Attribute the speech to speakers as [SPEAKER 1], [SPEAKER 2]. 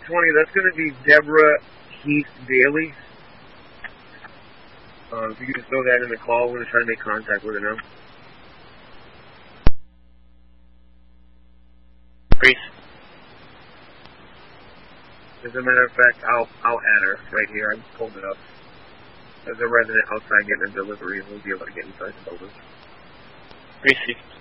[SPEAKER 1] 20, that's going to be Deborah Heath Daly. If you could just throw that in the call, we're going to try to make contact with her now.
[SPEAKER 2] Greece.
[SPEAKER 1] As a matter of fact, I'll add her right here. I just pulled it up. There's a resident outside getting a delivery, and we'll be able to get inside the building.
[SPEAKER 2] Greasy.